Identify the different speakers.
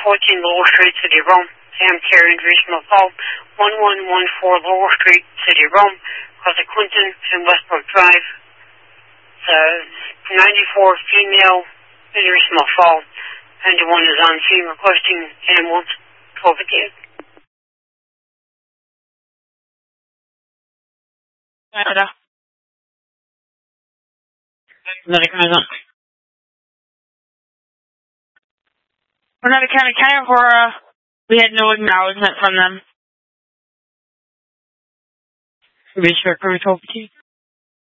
Speaker 1: Lowell Street, City of Rome. Sam Carey and Small Fall. 1114 Lowell Street, City of Rome. Closet Clinton and Westbrook Drive. 94 female, Small Fall. Anyone is on scene requesting ambulance. 1258.
Speaker 2: Another comment. Another County Aurora, we had no acknowledgement from them. Reach for 1258.